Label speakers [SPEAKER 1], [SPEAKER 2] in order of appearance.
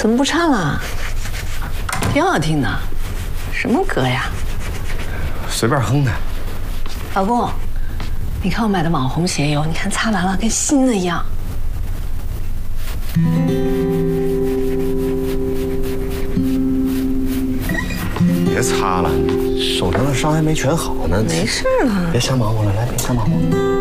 [SPEAKER 1] 怎么不唱了？挺好听的，什么歌呀？
[SPEAKER 2] 随便哼的。
[SPEAKER 1] 老公，你看我买的网红鞋油，你看擦完了跟新的一样。
[SPEAKER 2] 别擦了，手上的伤还没全好呢。
[SPEAKER 1] 没事了，
[SPEAKER 2] 别瞎忙活了，来，别瞎忙活。